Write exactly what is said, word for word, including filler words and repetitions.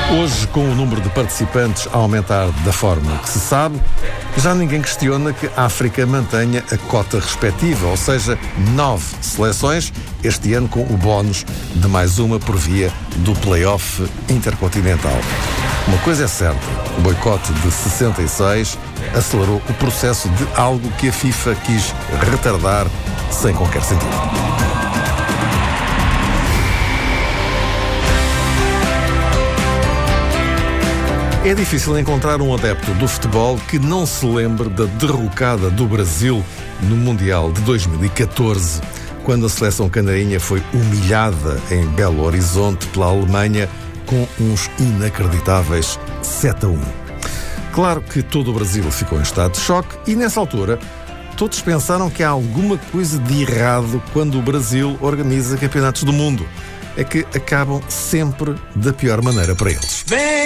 Hoje, com o número de participantes a aumentar da forma que se sabe, já ninguém questiona que a África mantenha a cota respectiva, ou seja, nove seleções, este ano com o bónus de mais uma por via do play-off intercontinental. Uma coisa é certa, o boicote de sessenta e seis acelerou o processo de algo que a FIFA quis retardar sem qualquer sentido. É difícil encontrar um adepto do futebol que não se lembre da derrocada do Brasil no Mundial de dois mil e catorze, quando a seleção canarinha foi humilhada em Belo Horizonte pela Alemanha com uns inacreditáveis sete a um. Claro que todo o Brasil ficou em estado de choque e, nessa altura, todos pensaram que há alguma coisa de errado quando o Brasil organiza campeonatos do mundo. É que acabam sempre da pior maneira para eles.